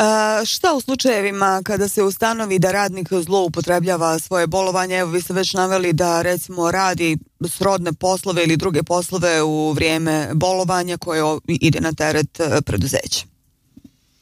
Šta u slučajevima kada se ustanovi da radnik zloupotrebljava svoje bolovanje? Evo, vi ste već naveli da recimo radi srodne poslove ili druge poslove u vrijeme bolovanja koje ide na teret preduzeća.